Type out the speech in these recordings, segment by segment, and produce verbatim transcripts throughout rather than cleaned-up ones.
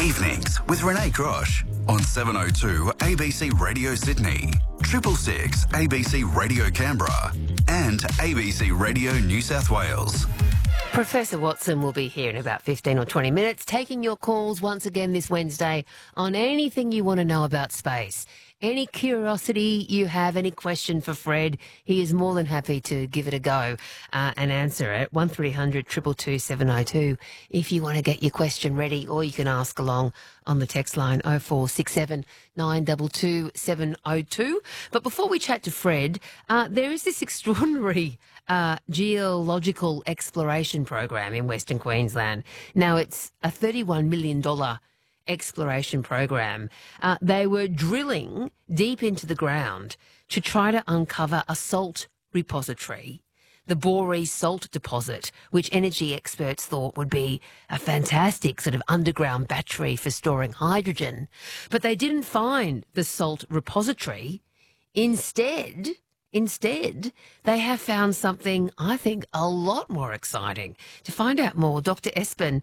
Evenings with Renee Grosh on seven oh two A B C Radio Sydney, Triple Six A B C Radio Canberra and A B C Radio New South Wales. Professor Watson will be here in about fifteen or twenty minutes, taking your calls once again this Wednesday on anything you want to know about space. Any curiosity you have, any question for Fred, he is more than happy to give it a go uh, and answer it. one three hundred two two two seven oh two if you want to get your question ready, or you can ask along on the text line oh four six seven nine two two seven oh two. But before we chat to Fred, uh, there is this extraordinary uh, geological exploration program in Western Queensland. Now, it's a thirty-one million dollars exploration program. Uh, they were drilling deep into the ground to try to uncover a salt repository, the Boree Salt Deposit, which energy experts thought would be a fantastic sort of underground battery for storing hydrogen. But they didn't find the salt repository. Instead, instead, they have found something, I think, a lot more exciting. To find out more, Doctor Espen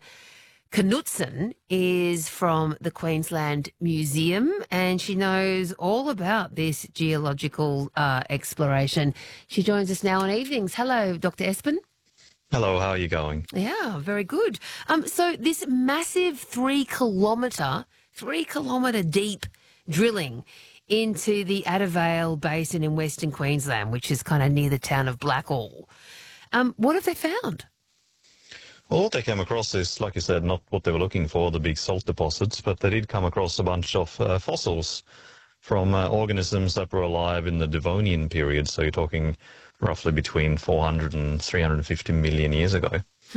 Knutson is from the Queensland Museum, and she knows all about this geological uh, exploration. She joins us now on evenings. Hello, Doctor Espen. Hello, how are you going? Yeah, very good. Um, so this massive three kilometre, three kilometre deep drilling into the Adavale Basin in Western Queensland, which is kind of near the town of Blackall. Um, what have they found? Well, what they came across is, like you said, not what they were looking for, the big salt deposits, but they did come across a bunch of uh, fossils from uh, organisms that were alive in the Devonian period. So you're talking roughly between four hundred and three hundred fifty million years ago.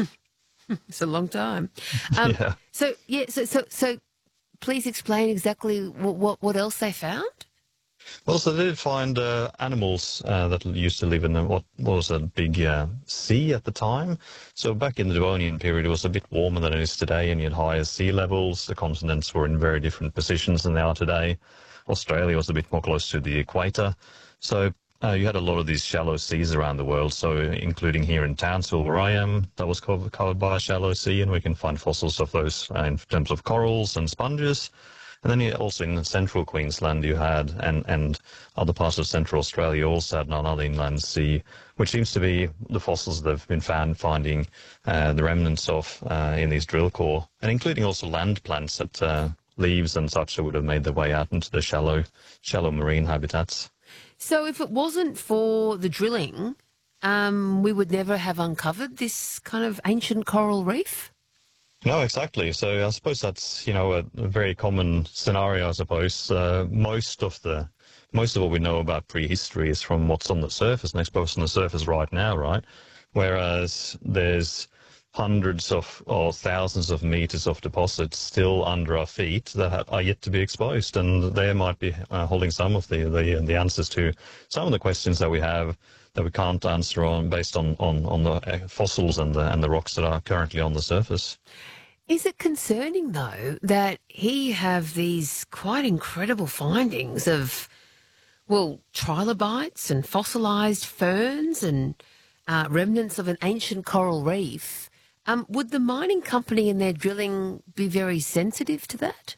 It's a long time. Um, yeah. So, yeah, so, so, so please explain exactly what, what, what else they found? Well, so they did find uh, animals uh, that used to live in the, what was a big uh, sea at the time. So back in the Devonian period, it was a bit warmer than it is today, and you had higher sea levels. The continents were in very different positions than they are today. Australia was a bit more close to the equator. So uh, you had a lot of these shallow seas around the world, so including here in Townsville, where I am, that was covered, covered by a shallow sea, and we can find fossils of those uh, in terms of corals and sponges. And then you also in central Queensland you had, and, and other parts of central Australia also had another inland sea, which seems to be the fossils that have been found finding uh, the remnants of uh, in these drill core, and including also land plants that uh, leaves and such that would have made their way out into the shallow, shallow marine habitats. So if it wasn't for the drilling, um, we would never have uncovered this kind of ancient coral reef? No, exactly. So I suppose that's, you know, a, a very common scenario, I suppose. Uh, most of the, most of what we know about prehistory is from what's on the surface, and I suppose on the surface right now, right? Whereas there's hundreds of or thousands of meters of deposits still under our feet that are yet to be exposed, and they might be uh, holding some of the, the the answers to some of the questions that we have that we can't answer on based on on on the fossils and the and the rocks that are currently on the surface. Is it concerning, though, that he have these quite incredible findings of, well, trilobites and fossilised ferns and uh, remnants of an ancient coral reef? Um, would the mining company in their drilling be very sensitive to that?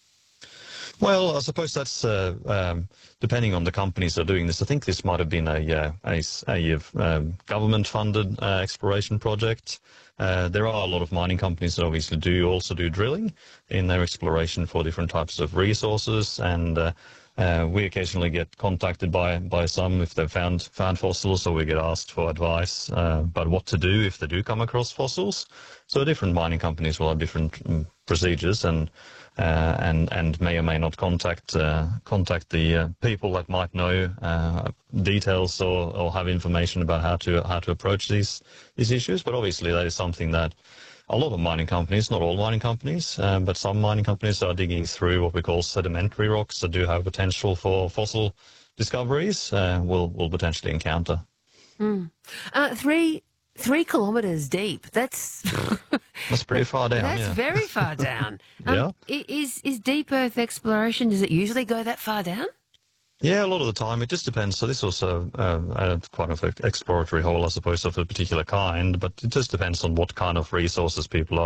Well, I suppose that's uh, um, depending on the companies that are doing this. I think this might have been a uh, a, a um, government-funded uh, exploration project. Uh, there are a lot of mining companies that obviously do also do drilling in their exploration for different types of resources, and uh, uh, we occasionally get contacted by by some if they've found found fossils, or we get asked for advice uh, about what to do if they do come across fossils. So different mining companies will have different um, procedures, and uh, and and may or may not contact uh, contact the uh, people that might know uh, details or, or have information about how to how to approach these these issues. But obviously that is something that a lot of mining companies, not all mining companies, um, but some mining companies are digging through what we call sedimentary rocks that do have potential for fossil discoveries, uh, will will potentially encounter. Mm. Uh, three three kilometres deep. That's that's pretty far down. That's yeah. very far down. um, yeah. Is is deep earth exploration? Does it usually go that far down? Yeah, a lot of the time. It just depends. So this was a, a, a quite an exploratory hole, I suppose, of a particular kind, but it just depends on what kind of resources people are